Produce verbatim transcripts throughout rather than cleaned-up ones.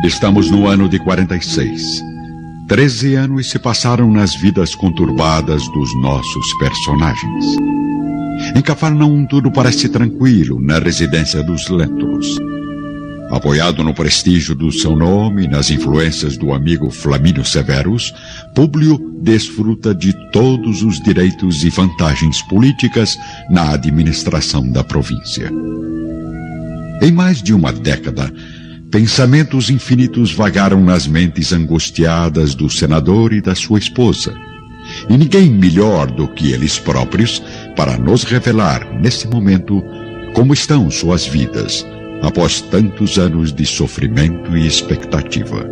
Estamos no ano de quarenta e seis. Treze anos se passaram nas vidas conturbadas dos nossos personagens. Em Cafarnaum tudo parece tranquilo na residência dos Lentulus. Apoiado no prestígio do seu nome e nas influências do amigo Flamínio Severus, Públio desfruta de todos os direitos e vantagens políticas na administração da província. Em mais de uma década, pensamentos infinitos vagaram nas mentes angustiadas do senador e da sua esposa. E ninguém melhor do que eles próprios para nos revelar, nesse momento, como estão suas vidas, após tantos anos de sofrimento e expectativa.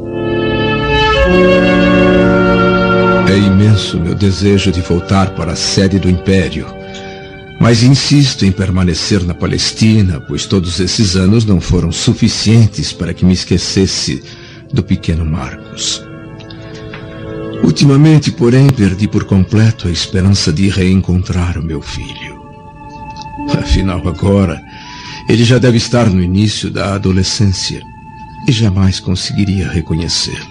É imenso meu desejo de voltar para a sede do Império, mas insisto em permanecer na Palestina, pois todos esses anos não foram suficientes para que me esquecesse do pequeno Marcos. Ultimamente, porém, perdi por completo a esperança de reencontrar o meu filho. Afinal, agora, ele já deve estar no início da adolescência e jamais conseguiria reconhecê-lo.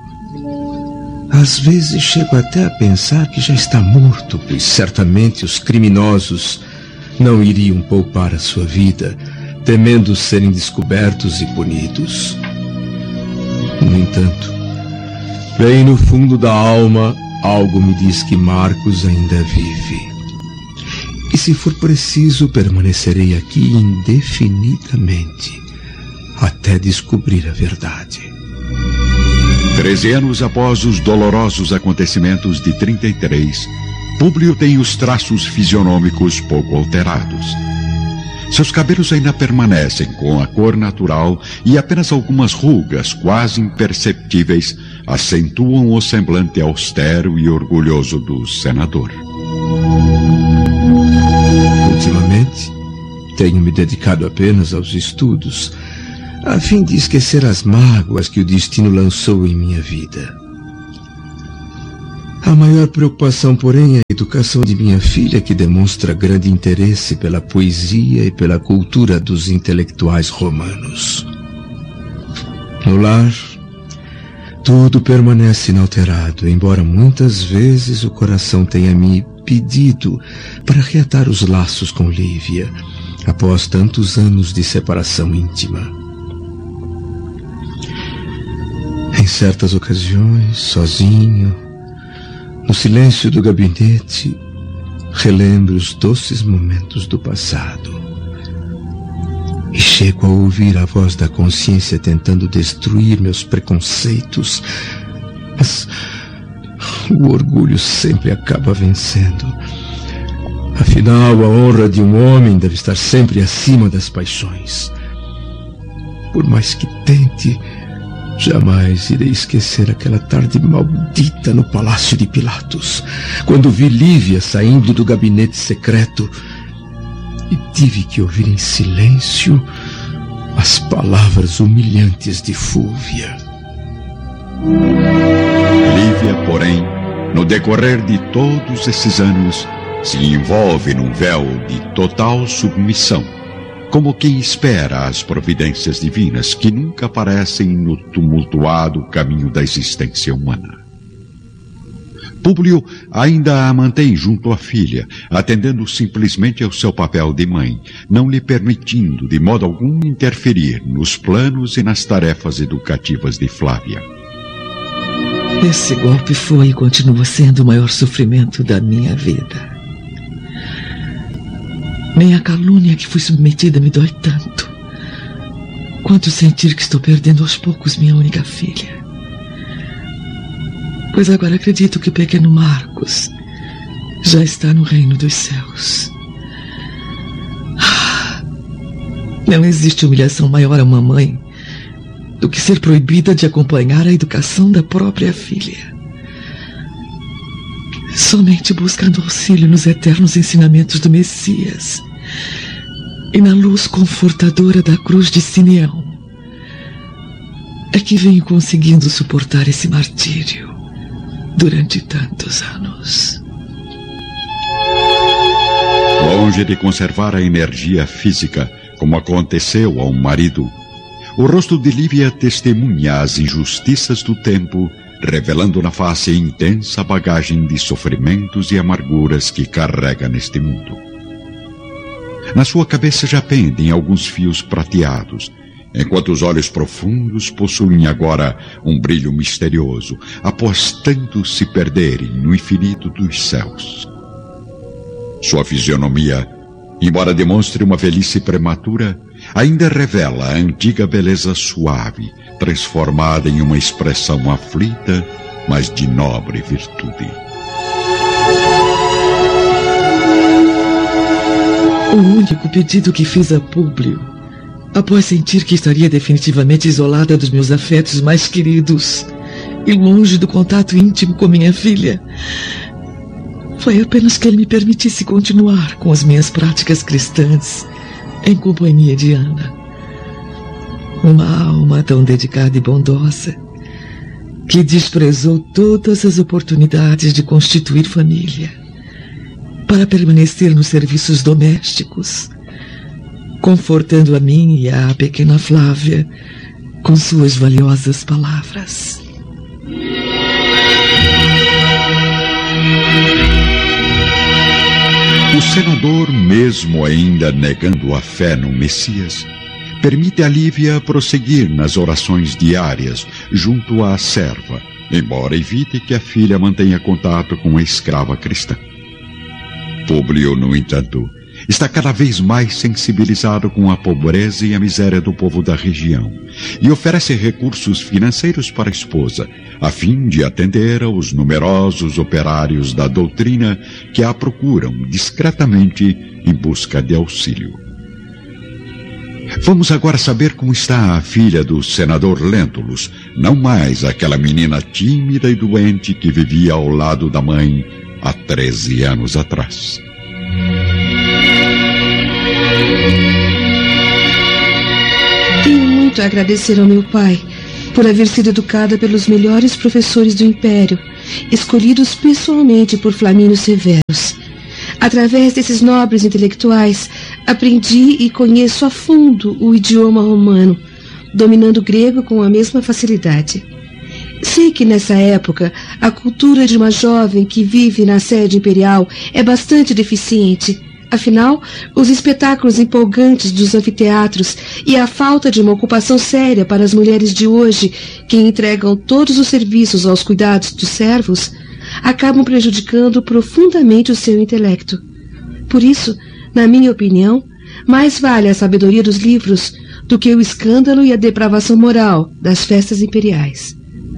Às vezes chego até a pensar que já está morto, pois certamente os criminosos não iriam poupar a sua vida, temendo serem descobertos e punidos. No entanto, bem no fundo da alma, algo me diz que Marcos ainda vive. E se for preciso, permanecerei aqui indefinidamente, até descobrir a verdade. Treze anos após os dolorosos acontecimentos de trinta e três, Públio tem os traços fisionômicos pouco alterados. Seus cabelos ainda permanecem com a cor natural e apenas algumas rugas quase imperceptíveis acentuam o semblante austero e orgulhoso do senador. Ultimamente, tenho me dedicado apenas aos estudos, a fim de esquecer as mágoas que o destino lançou em minha vida. A maior preocupação, porém, é a educação de minha filha, que demonstra grande interesse pela poesia e pela cultura dos intelectuais romanos. No lar, tudo permanece inalterado, embora muitas vezes o coração tenha me pedido para reatar os laços com Lívia, após tantos anos de separação íntima. Em certas ocasiões, sozinho, no silêncio do gabinete, relembro os doces momentos do passado. E chego a ouvir a voz da consciência tentando destruir meus preconceitos, mas o orgulho sempre acaba vencendo. Afinal, a honra de um homem deve estar sempre acima das paixões. Por mais que tente, jamais irei esquecer aquela tarde maldita no Palácio de Pilatos, quando vi Lívia saindo do gabinete secreto e tive que ouvir em silêncio as palavras humilhantes de Fúlvia. Lívia, porém, no decorrer de todos esses anos, se envolve num véu de total submissão, como quem espera as providências divinas que nunca aparecem no tumultuado caminho da existência humana. Públio ainda a mantém junto à filha, atendendo simplesmente ao seu papel de mãe, não lhe permitindo de modo algum interferir nos planos e nas tarefas educativas de Flávia. Esse golpe foi e continua sendo o maior sofrimento da minha vida. Nem a calúnia que fui submetida me dói tanto quanto sentir que estou perdendo aos poucos minha única filha. Pois agora acredito que o pequeno Marcos já está no reino dos céus. Não existe humilhação maior a uma mãe do que ser proibida de acompanhar a educação da própria filha. Somente buscando auxílio nos eternos ensinamentos do Messias e na luz confortadora da cruz de Simeão é que venho conseguindo suportar esse martírio durante tantos anos. Longe de conservar a energia física, como aconteceu ao marido, O rosto de Lívia testemunha as injustiças do tempo, revelando na face a intensa bagagem de sofrimentos e amarguras que carrega neste mundo. Na sua cabeça já pendem alguns fios prateados, enquanto os olhos profundos possuem agora um brilho misterioso, após tanto se perderem no infinito dos céus. Sua fisionomia, embora demonstre uma velhice prematura, ainda revela a antiga beleza suave, transformada em uma expressão aflita, mas de nobre virtude. O único pedido que fiz a Públio, após sentir que estaria definitivamente isolada dos meus afetos mais queridos e longe do contato íntimo com minha filha, foi apenas que ele me permitisse continuar com as minhas práticas cristãs em companhia de Ana. Uma alma tão dedicada e bondosa, que desprezou todas as oportunidades de constituir família, para permanecer nos serviços domésticos, confortando a mim e a pequena Flávia com suas valiosas palavras. O senador, mesmo ainda negando a fé no Messias, permite a Lívia prosseguir nas orações diárias junto à serva, embora evite que a filha mantenha contato com a escrava cristã. Públio, no entanto, está cada vez mais sensibilizado com a pobreza e a miséria do povo da região e oferece recursos financeiros para a esposa, a fim de atender aos numerosos operários da doutrina que a procuram discretamente em busca de auxílio. Vamos agora saber como está a filha do senador Lentulus, não mais aquela menina tímida e doente que vivia ao lado da mãe há treze anos atrás. Tenho muito a agradecer ao meu pai por haver sido educada pelos melhores professores do Império, escolhidos pessoalmente por Flamínio Severus. Através desses nobres intelectuais, aprendi e conheço a fundo o idioma romano, dominando o grego com a mesma facilidade. Sei que nessa época a cultura de uma jovem que vive na sede imperial é bastante deficiente. Afinal, os espetáculos empolgantes dos anfiteatros e a falta de uma ocupação séria para as mulheres de hoje, que entregam todos os serviços aos cuidados dos servos, acabam prejudicando profundamente o seu intelecto. Por isso, na minha opinião, mais vale a sabedoria dos livros do que o escândalo e a depravação moral das festas imperiais.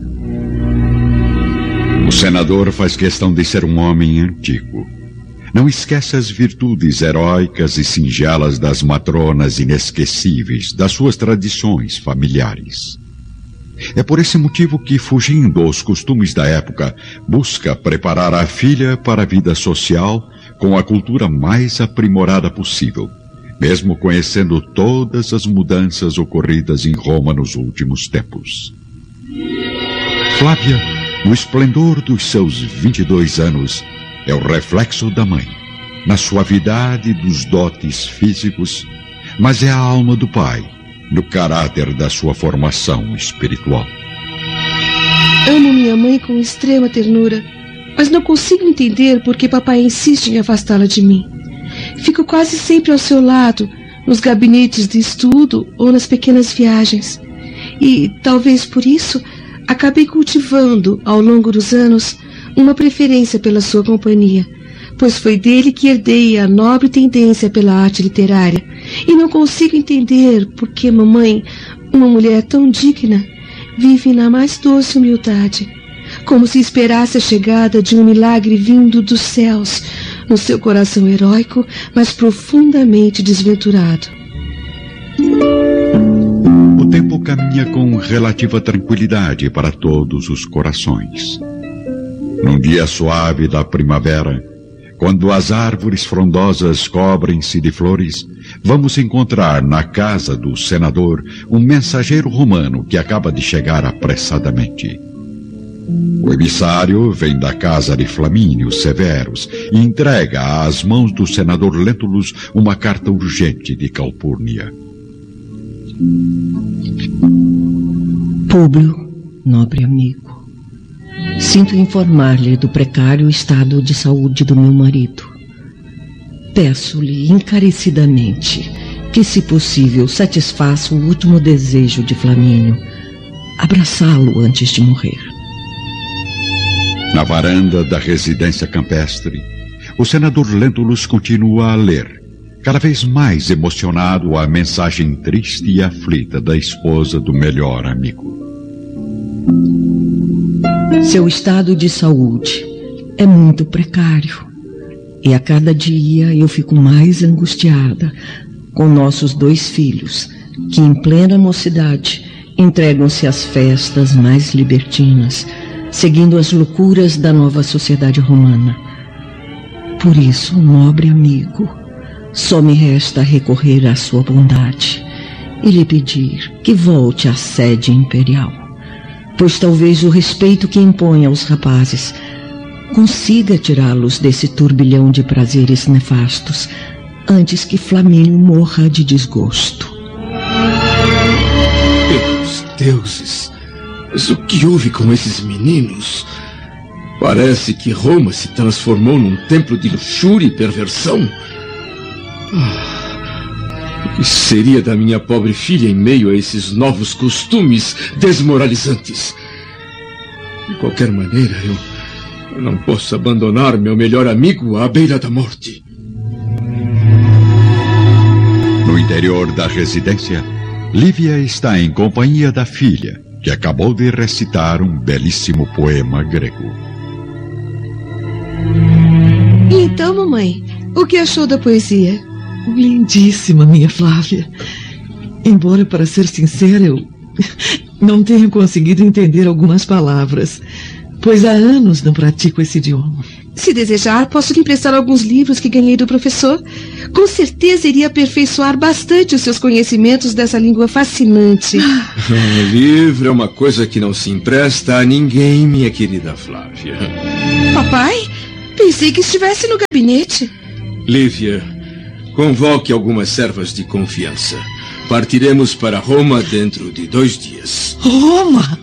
O senador faz questão de ser um homem antigo. Não esquece as virtudes heróicas e singelas das matronas inesquecíveis, das suas tradições familiares. É por esse motivo que, fugindo aos costumes da época, busca preparar a filha para a vida social com a cultura mais aprimorada possível, mesmo conhecendo todas as mudanças ocorridas em Roma nos últimos tempos. Flávia, no esplendor dos seus vinte e dois anos, é o reflexo da mãe, na suavidade dos dotes físicos, mas é a alma do pai, no caráter da sua formação espiritual. Amo minha mãe com extrema ternura, mas não consigo entender por que papai insiste em afastá-la de mim. Fico quase sempre ao seu lado, nos gabinetes de estudo ou nas pequenas viagens. E, talvez por isso, acabei cultivando, ao longo dos anos, uma preferência pela sua companhia, pois foi dele que herdei a nobre tendência pela arte literária, e não consigo entender por que mamãe, uma mulher tão digna, vive na mais doce humildade, como se esperasse a chegada de um milagre vindo dos céus, no seu coração heróico, mas profundamente desventurado. O tempo caminha com relativa tranquilidade para todos os corações. Num dia suave da primavera, quando as árvores frondosas cobrem-se de flores, vamos encontrar na casa do senador um mensageiro romano que acaba de chegar apressadamente. O emissário vem da casa de Flamínio Severus e entrega às mãos do senador Lentulus uma carta urgente de Calpurnia. Públio, nobre amigo, sinto informar-lhe do precário estado de saúde do meu marido. Peço-lhe encarecidamente que, se possível, satisfaça o último desejo de Flamínio, abraçá-lo antes de morrer. Na varanda da residência campestre, o senador Lentulus continua a ler, cada vez mais emocionado, a mensagem triste e aflita da esposa do melhor amigo. Seu estado de saúde é muito precário e a cada dia eu fico mais angustiada com nossos dois filhos, que em plena mocidade entregam-se às festas mais libertinas, seguindo as loucuras da nova sociedade romana. Por isso, nobre amigo, só me resta recorrer à sua bondade e lhe pedir que volte à sede imperial, pois talvez o respeito que impõe aos rapazes consiga tirá-los desse turbilhão de prazeres nefastos antes que Flamínio morra de desgosto. Pelos deuses, mas o que houve com esses meninos? Parece que Roma se transformou num templo de luxúria e perversão. Ah, o que seria da minha pobre filha em meio a esses novos costumes desmoralizantes? De qualquer maneira, eu, eu não posso abandonar meu melhor amigo à beira da morte. No interior da residência, Lívia está em companhia da filha, que acabou de recitar um belíssimo poema grego. E então, mamãe, o que achou da poesia? Lindíssima, minha Flávia. Embora, para ser sincera, eu não tenha conseguido entender algumas palavras, pois há anos não pratico esse idioma. Se desejar, posso lhe emprestar alguns livros que ganhei do professor. Com certeza iria aperfeiçoar bastante os seus conhecimentos dessa língua fascinante. Um livro é uma coisa que não se empresta a ninguém, minha querida Flávia. Papai? Pensei que estivesse no gabinete. Lívia, convoque algumas servas de confiança. Partiremos para Roma dentro de dois dias. Roma?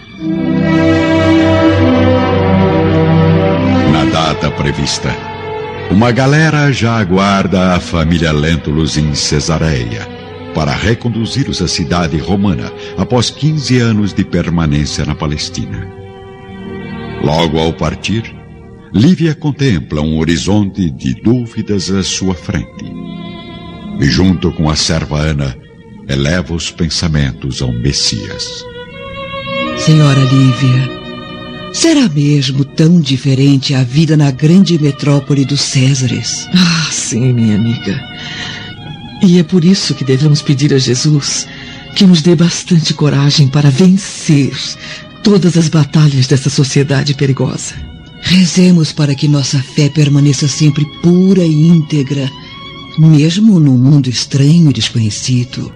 Na data prevista, uma galera já aguarda a família Lentulus em Cesareia para reconduzi-los à cidade romana após quinze anos de permanência na Palestina. Logo ao partir, Lívia contempla um horizonte de dúvidas à sua frente e, junto com a serva Ana, eleva os pensamentos ao Messias. Senhora Lívia, será mesmo tão diferente a vida na grande metrópole dos Césares? Ah, sim, minha amiga. E é por isso que devemos pedir a Jesus que nos dê bastante coragem para vencer todas as batalhas dessa sociedade perigosa. Rezemos para que nossa fé permaneça sempre pura e íntegra, mesmo num mundo estranho e desconhecido.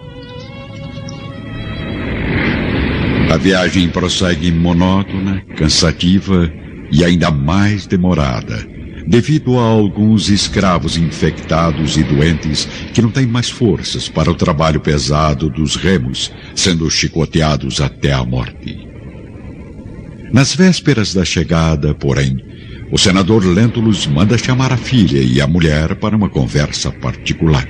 A viagem prossegue monótona, cansativa e ainda mais demorada, devido a alguns escravos infectados e doentes que não têm mais forças para o trabalho pesado dos remos, sendo chicoteados até a morte. Nas vésperas da chegada, porém, o senador Lentulus manda chamar a filha e a mulher para uma conversa particular.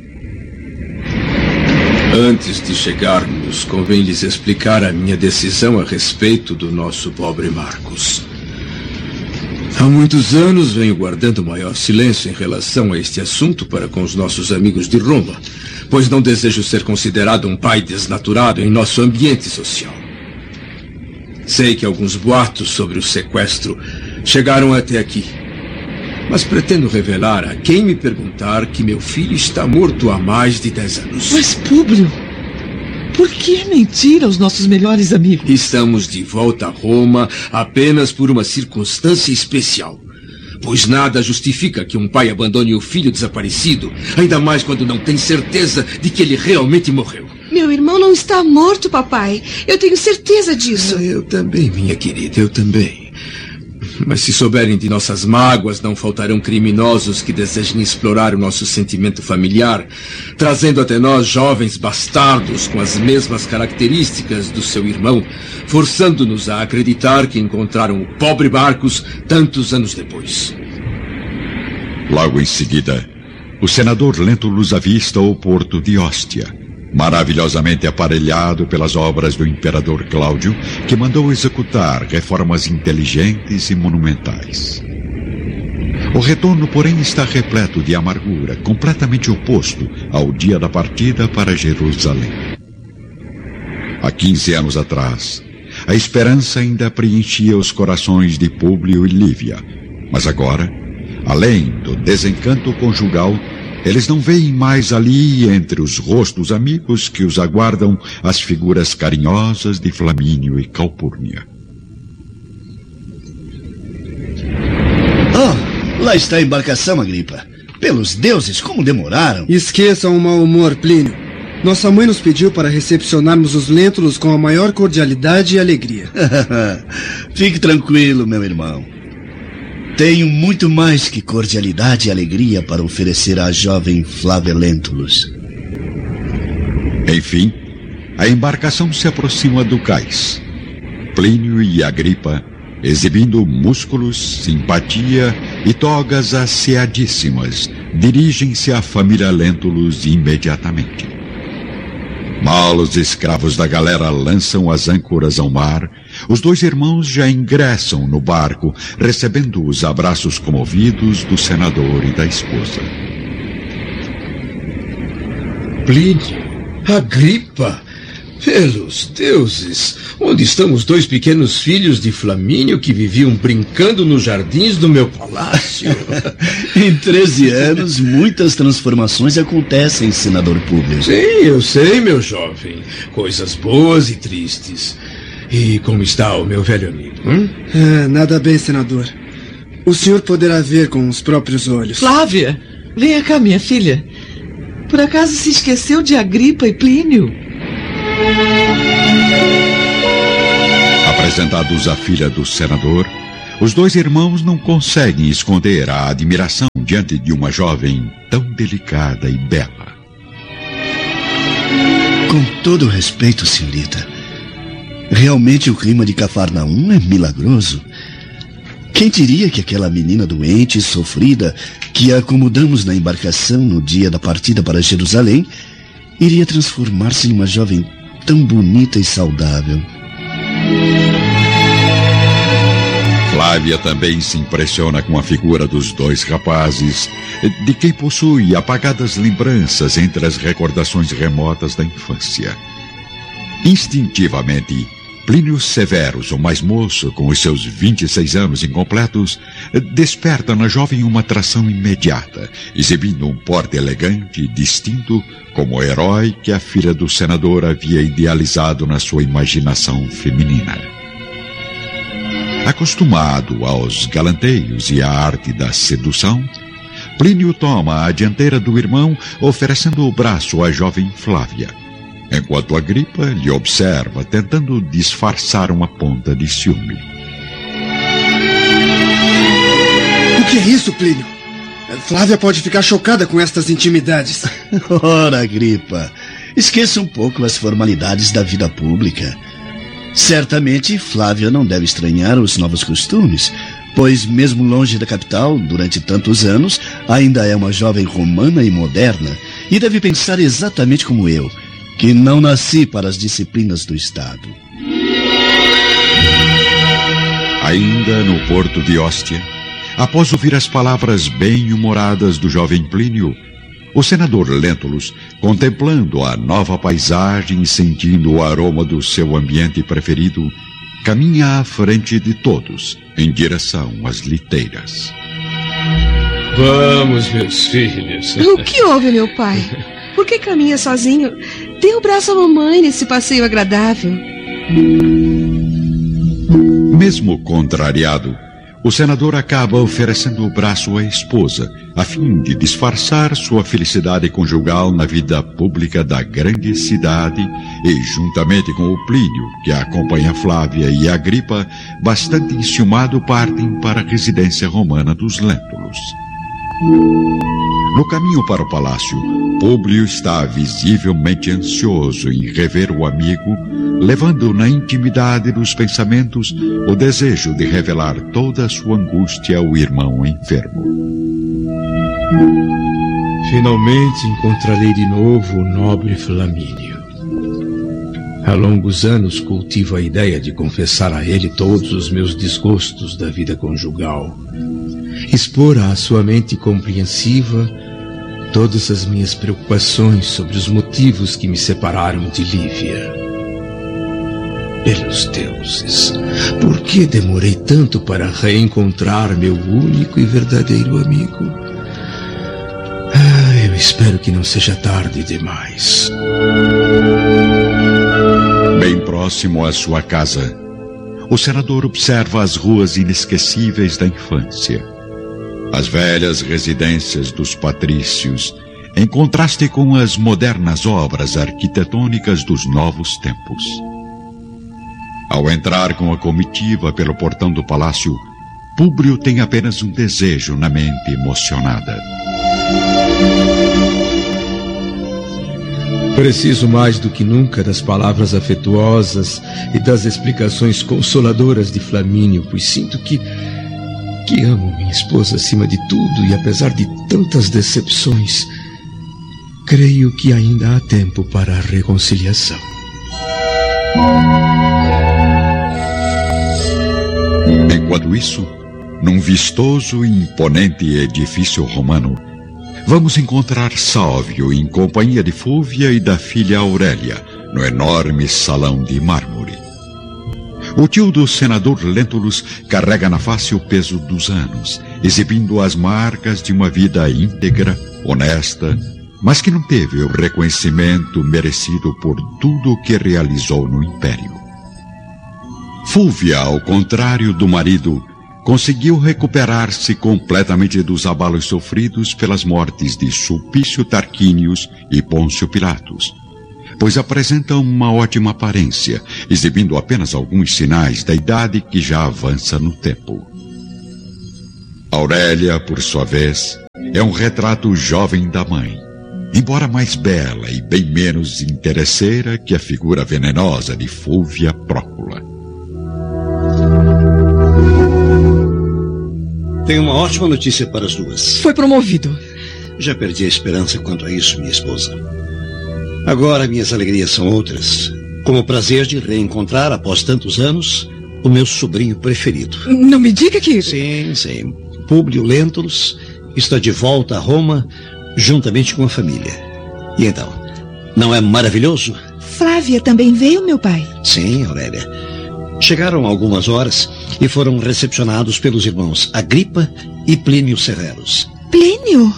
Antes de chegarmos, convém lhes explicar a minha decisão a respeito do nosso pobre Marcos. Há muitos anos venho guardando maior silêncio em relação a este assunto para com os nossos amigos de Roma, pois não desejo ser considerado um pai desnaturado em nosso ambiente social. Sei que alguns boatos sobre o sequestro chegaram até aqui, mas pretendo revelar a quem me perguntar que meu filho está morto há mais de dez anos. Mas, Públio, por que mentir aos nossos melhores amigos? Estamos de volta a Roma apenas por uma circunstância especial, pois nada justifica que um pai abandone o filho desaparecido, ainda mais quando não tem certeza de que ele realmente morreu. Meu irmão não está morto, papai. Eu tenho certeza disso. Eu também, minha querida, eu também. Mas se souberem de nossas mágoas, não faltarão criminosos que desejem explorar o nosso sentimento familiar, trazendo até nós jovens bastardos com as mesmas características do seu irmão, forçando-nos a acreditar que encontraram o pobre Marcos tantos anos depois. Logo em seguida, o senador Lentulus avista o porto de Ostia, maravilhosamente aparelhado pelas obras do imperador Cláudio, que mandou executar reformas inteligentes e monumentais. O retorno, porém, está repleto de amargura, completamente oposto ao dia da partida para Jerusalém. Há quinze anos atrás, a esperança ainda preenchia os corações de Públio e Lívia, mas agora, além do desencanto conjugal, eles não veem mais ali, entre os rostos amigos que os aguardam, as figuras carinhosas de Flamínio e Calpurnia. Oh, lá está a embarcação, Agripa. Pelos deuses, como demoraram! Esqueçam o mau humor, Plínio. Nossa mãe nos pediu para recepcionarmos os Lentulus com a maior cordialidade e alegria. Fique tranquilo, meu irmão. Tenho muito mais que cordialidade e alegria para oferecer à jovem Flávia Lentulus. Enfim, a embarcação se aproxima do cais. Plínio e Agripa, exibindo músculos, simpatia e togas asseadíssimas, dirigem-se à família Lentulus imediatamente. Mal os escravos da galera lançam as âncoras ao mar, os dois irmãos já ingressam no barco, recebendo os abraços comovidos do senador e da esposa. Plínio, Agripa, pelos deuses, onde estão os dois pequenos filhos de Flamínio que viviam brincando nos jardins do meu palácio? Em treze anos, muitas transformações acontecem, senador Públio. Sim, eu sei, meu jovem. Coisas boas e tristes. E como está o meu velho amigo? Hum? É, nada bem, senador. O senhor poderá ver com os próprios olhos. Flávia, venha cá, minha filha. Por acaso se esqueceu de Agripa e Plínio? Apresentados à filha do senador, os dois irmãos não conseguem esconder a admiração diante de uma jovem tão delicada e bela. Com todo respeito, senhorita, realmente o clima de Cafarnaum é milagroso. Quem diria que aquela menina doente e sofrida que acomodamos na embarcação no dia da partida para Jerusalém iria transformar-se em uma jovem tão bonita e saudável? Flávia também se impressiona com a figura dos dois rapazes, de quem possui apagadas lembranças entre as recordações remotas da infância. Instintivamente, Plínio Severus, o mais moço, com os seus vinte e seis anos incompletos, desperta na jovem uma atração imediata, exibindo um porte elegante e distinto como o herói que a filha do senador havia idealizado na sua imaginação feminina. Acostumado aos galanteios e à arte da sedução, Plínio toma a dianteira do irmão, oferecendo o braço à jovem Flávia, enquanto Agripa lhe observa, tentando disfarçar uma ponta de ciúme. O que é isso, Plínio? Flávia pode ficar chocada com estas intimidades. Ora, Agripa, esqueça um pouco as formalidades da vida pública. Certamente, Flávia não deve estranhar os novos costumes, pois mesmo longe da capital, durante tantos anos, ainda é uma jovem romana e moderna, e deve pensar exatamente como eu, que não nasci para as disciplinas do Estado. Ainda no porto de Ostia, após ouvir as palavras bem-humoradas do jovem Plínio, o senador Lentulus, contemplando a nova paisagem e sentindo o aroma do seu ambiente preferido, caminha à frente de todos, em direção às liteiras. Vamos, meus filhos. O que houve, meu pai? Por que caminha sozinho? Dê o braço à mamãe nesse passeio agradável. Mesmo contrariado, o senador acaba oferecendo o braço à esposa, a fim de disfarçar sua felicidade conjugal na vida pública da grande cidade e, juntamente com o Plínio, que acompanha Flávia e Agripa, bastante enciumado, partem para a residência romana dos Lentulus. No caminho para o palácio, Públio está visivelmente ansioso em rever o amigo, levando na intimidade dos pensamentos o desejo de revelar toda a sua angústia ao irmão enfermo. Finalmente encontrarei de novo o nobre Flamínio. Há longos anos cultivo a ideia de confessar a ele todos os meus desgostos da vida conjugal. Expor à sua mente compreensiva todas as minhas preocupações sobre os motivos que me separaram de Lívia. Pelos deuses, por que demorei tanto para reencontrar meu único e verdadeiro amigo? Ah, eu espero que não seja tarde demais. Bem próximo à sua casa, o senador observa as ruas inesquecíveis da infância. As velhas residências dos patrícios, em contraste com as modernas obras arquitetônicas dos novos tempos. Ao entrar com a comitiva pelo portão do palácio, Públio tem apenas um desejo na mente emocionada. Preciso mais do que nunca das palavras afetuosas e das explicações consoladoras de Flamínio, pois sinto que que amo minha esposa acima de tudo e apesar de tantas decepções, creio que ainda há tempo para a reconciliação. Enquanto isso, num vistoso e imponente edifício romano, vamos encontrar Sálvio em companhia de Fúvia e da filha Aurélia, no enorme salão de mármore. O tio do senador Lentulus carrega na face o peso dos anos, exibindo as marcas de uma vida íntegra, honesta, mas que não teve o reconhecimento merecido por tudo o que realizou no império. Fúvia, ao contrário do marido, conseguiu recuperar-se completamente dos abalos sofridos pelas mortes de Sulpício Tarquínios e Pôncio Pilatos, pois apresenta uma ótima aparência, exibindo apenas alguns sinais da idade que já avança no tempo. Aurélia, por sua vez, é um retrato jovem da mãe, embora mais bela e bem menos interesseira que a figura venenosa de Fúvia Prócula. Tenho uma ótima notícia para as duas. Foi promovido. Já perdi a esperança quanto a isso, minha esposa. Agora minhas alegrias são outras, como o prazer de reencontrar, após tantos anos, o meu sobrinho preferido. Não me diga que... Sim, sim. Públio Lentulus está de volta a Roma, juntamente com a família. E então, não é maravilhoso? Flávia também veio, meu pai? Sim, Aurélia. Chegaram há algumas horas e foram recepcionados pelos irmãos Agripa e Plínio Severus. Plínio?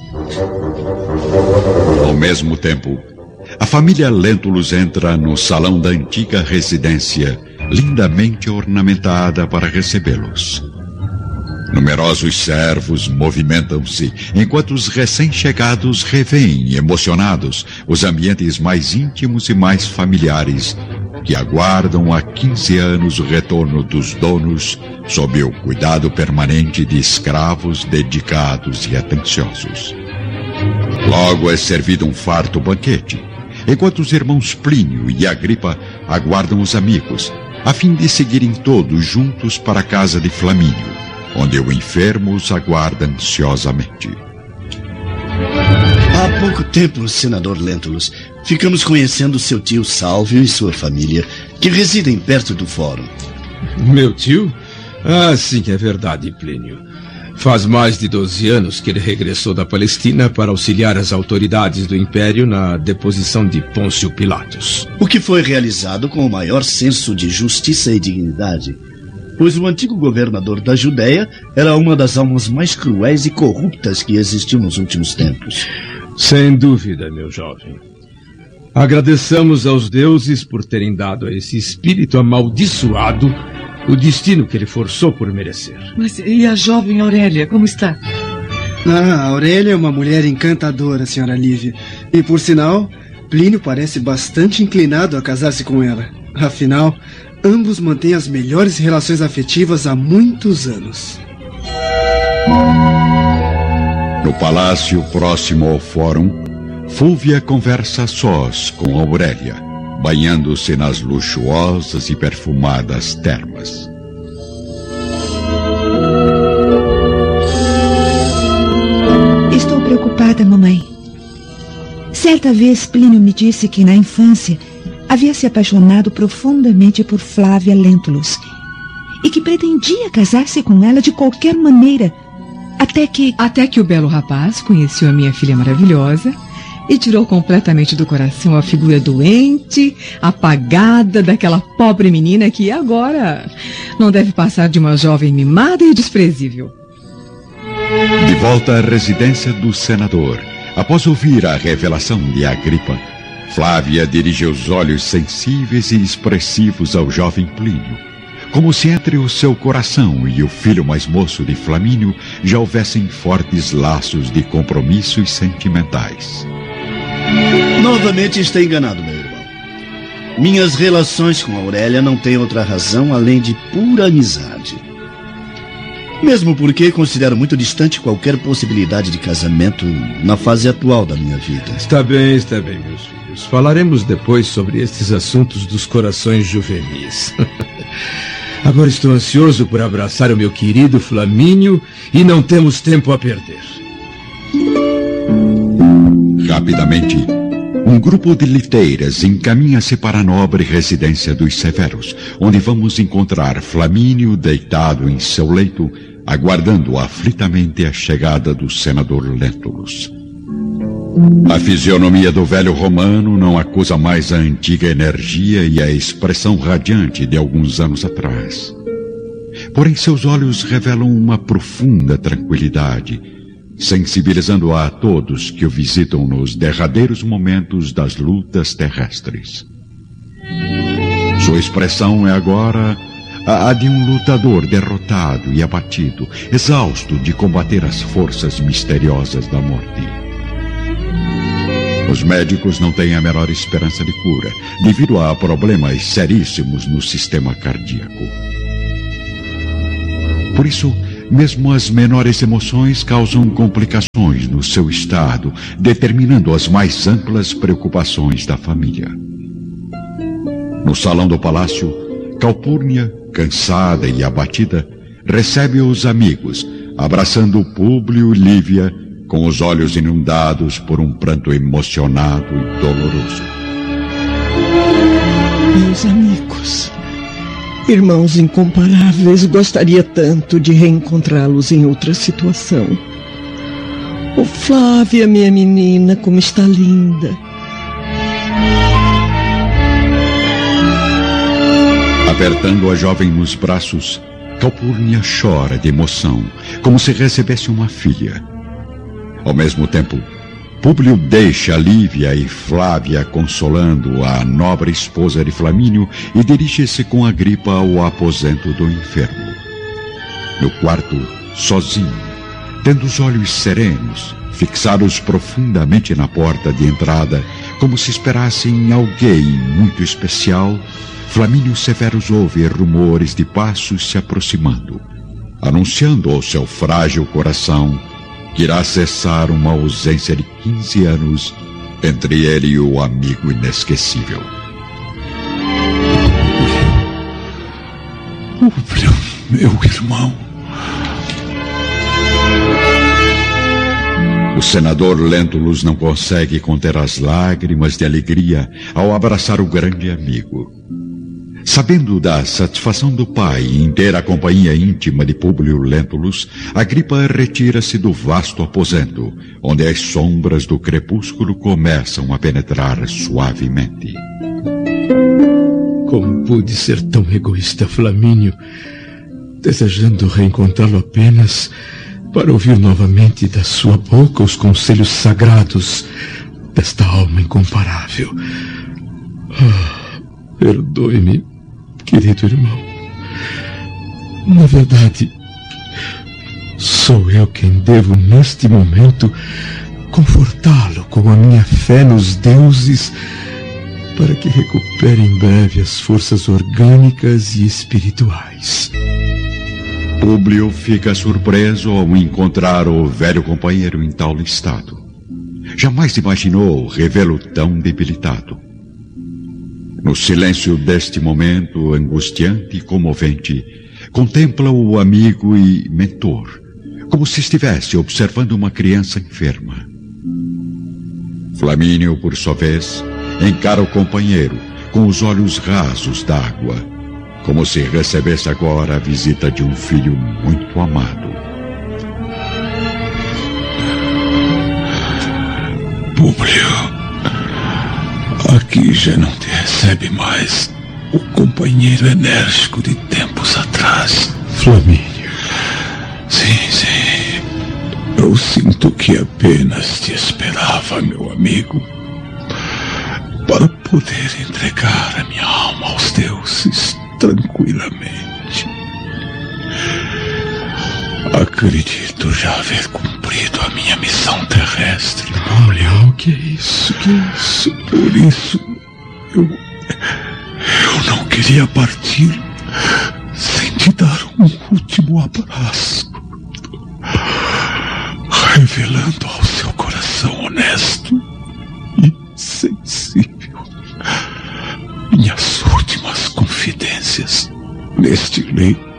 Ao mesmo tempo, a família Lentulus entra no salão da antiga residência, lindamente ornamentada para recebê-los. Numerosos servos movimentam-se, enquanto os recém-chegados revêem, emocionados, os ambientes mais íntimos e mais familiares, que aguardam há quinze anos o retorno dos donos, sob o cuidado permanente de escravos dedicados e atenciosos. Logo é servido um farto banquete, enquanto os irmãos Plínio e Agripa aguardam os amigos, a fim de seguirem todos juntos para a casa de Flamínio, onde o enfermo os aguarda ansiosamente. Há pouco tempo, senador Lentulus, ficamos conhecendo seu tio Sálvio e sua família, que residem perto do fórum. Meu tio? Ah, sim, é verdade, Plínio. Faz mais de doze anos que ele regressou da Palestina para auxiliar as autoridades do Império na deposição de Pôncio Pilatos. O que foi realizado com o maior senso de justiça e dignidade, pois o antigo governador da Judéia era uma das almas mais cruéis e corruptas que existiu nos últimos tempos. Sem dúvida, meu jovem. Agradeçamos aos deuses por terem dado a esse espírito amaldiçoado O destino que ele forçou por merecer. Mas e a jovem Aurélia, como está? Ah, a Aurélia é uma mulher encantadora, senhora Lívia. E por sinal, Plínio parece bastante inclinado a casar-se com ela. Afinal, ambos mantêm as melhores relações afetivas há muitos anos. No palácio próximo ao fórum, Fúlvia conversa a sós com Aurélia, banhando-se nas luxuosas e perfumadas termas. Estou preocupada, mamãe. Certa vez Plínio me disse que na infância havia se apaixonado profundamente por Flávia Lentulus e que pretendia casar-se com ela de qualquer maneira, até que... Até que o belo rapaz conheceu a minha filha maravilhosa e tirou completamente do coração a figura doente, apagada daquela pobre menina que agora não deve passar de uma jovem mimada e desprezível. De volta à residência do senador, após ouvir a revelação de Agripa, Flávia dirige os olhos sensíveis e expressivos ao jovem Plínio, como se entre o seu coração e o filho mais moço de Flamínio já houvessem fortes laços de compromissos sentimentais. Novamente está enganado, meu irmão. Minhas relações com Aurélia não têm outra razão além de pura amizade. Mesmo porque considero muito distante qualquer possibilidade de casamento na fase atual da minha vida. Está bem, está bem, meus filhos. Falaremos depois sobre estes assuntos dos corações juvenis. Agora estou ansioso por abraçar o meu querido Flamínio e não temos tempo a perder. Rapidamente, um grupo de liteiras encaminha-se para a nobre residência dos Severos, onde vamos encontrar Flamínio deitado em seu leito, aguardando aflitamente a chegada do senador Lentulus. A fisionomia do velho romano não acusa mais a antiga energia e a expressão radiante de alguns anos atrás. Porém, seus olhos revelam uma profunda tranquilidade, sensibilizando a todos que o visitam nos derradeiros momentos das lutas terrestres. Sua expressão é agora a de um lutador derrotado e abatido, exausto de combater as forças misteriosas da morte. Os médicos não têm a menor esperança de cura, devido a problemas seríssimos no sistema cardíaco. Por isso, mesmo as menores emoções causam complicações no seu estado, determinando as mais amplas preocupações da família. No salão do palácio, Calpurnia, cansada e abatida, recebe os amigos, abraçando Públio e Lívia, com os olhos inundados por um pranto emocionado e doloroso. Meus amigos, irmãos incomparáveis, gostaria tanto de reencontrá-los em outra situação. Oh, Flávia, minha menina, como está linda. Apertando a jovem nos braços, Calpurnia chora de emoção, como se recebesse uma filha. Ao mesmo tempo, Públio deixa Lívia e Flávia consolando a nobre esposa de Flamínio e dirige-se com Agripa ao aposento do enfermo. No quarto, sozinho, tendo os olhos serenos, fixados profundamente na porta de entrada, como se esperassem alguém muito especial, Flamínio Severus ouve rumores de passos se aproximando, anunciando ao seu frágil coração que irá cessar uma ausência de quinze anos entre ele e o amigo inesquecível. Públio, meu irmão. O senador Lentulus não consegue conter as lágrimas de alegria ao abraçar o grande amigo. Sabendo da satisfação do pai em ter a companhia íntima de Públio Lentulus, Agripa retira-se do vasto aposento, onde as sombras do crepúsculo começam a penetrar suavemente. Como pude ser tão egoísta, Flamínio, desejando reencontrá-lo apenas para ouvir novamente da sua boca os conselhos sagrados desta alma incomparável. Ah, perdoe-me, querido irmão. Na verdade, sou eu quem devo, neste momento, confortá-lo com a minha fé nos deuses para que recupere em breve as forças orgânicas e espirituais. Públio fica surpreso ao encontrar o velho companheiro em tal estado. Jamais imaginou revê-lo tão debilitado. No silêncio deste momento angustiante e comovente, contempla o amigo e mentor, como se estivesse observando uma criança enferma. Flamínio, por sua vez, encara o companheiro com os olhos rasos d'água, como se recebesse agora a visita de um filho muito amado. Públio, aqui já não te recebe mais o companheiro enérgico de tempos atrás. Flamínio. Sim, sim. Eu sinto que apenas te esperava, meu amigo, para poder entregar a minha alma aos deuses tranquilamente. Acredito já haver cumprido a minha missão terrestre. Olha, o que é isso? Que é isso? Por isso, eu... Eu não queria partir sem te dar um último abraço, revelando ao seu coração honesto e sensível minhas últimas confidências neste leito